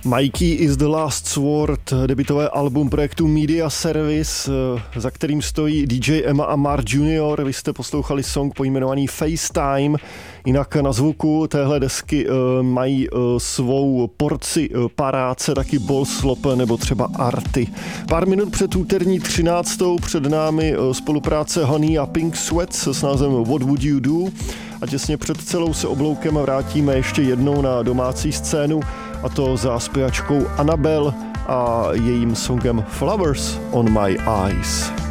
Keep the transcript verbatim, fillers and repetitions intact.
Mikey is the Last Sword, debutové album projektu Media Service, za kterým stojí D J Emma a Mark junior Vy jste poslouchali song pojmenovaný FaceTime. Jinak na zvuku téhle desky uh, mají uh, svou porci uh, paráce, taky Bolslop nebo třeba Arty. Pár minut před úterní třináctou před námi uh, spolupráce Honey a Pink Sweats s názvem What Would You Do? A těsně před celou se obloukem vrátíme ještě jednou na domácí scénu, a to za zpěvačkou Annabelle a jejím songem Flowers on My Eyes.